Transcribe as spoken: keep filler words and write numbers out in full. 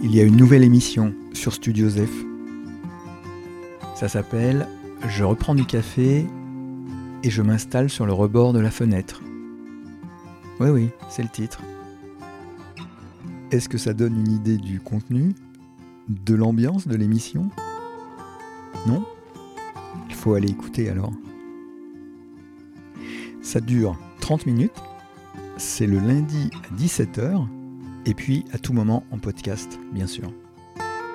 il y a une nouvelle émission sur Studio Zef. Ça s'appelle « Je reprends du café et je m'installe sur le rebord de la fenêtre ». Oui, oui, c'est le titre. Est-ce que ça donne une idée du contenu, de l'ambiance de l'émission ? Non ? Il faut aller écouter alors. Ça dure trente minutes, c'est le lundi à dix-sept heures, et puis à tout moment en podcast, bien sûr.